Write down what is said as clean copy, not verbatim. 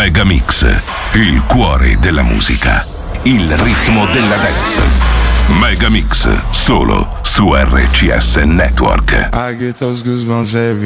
Megamix, il cuore della musica, il ritmo della dance. Megamix, solo su RCS Network. I get those goosebumps every